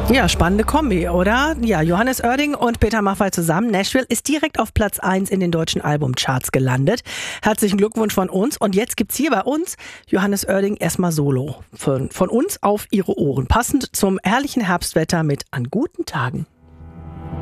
Ja, spannende Kombi, oder? Ja, Johannes Oerding und Peter Maffay zusammen. Nashville ist direkt auf Platz 1 in den deutschen Albumcharts gelandet. Herzlichen Glückwunsch von uns. Und jetzt gibt's hier bei uns Johannes Oerding erstmal Solo. Von uns auf Ihre Ohren. Passend zum herrlichen Herbstwetter mit An guten Tagen.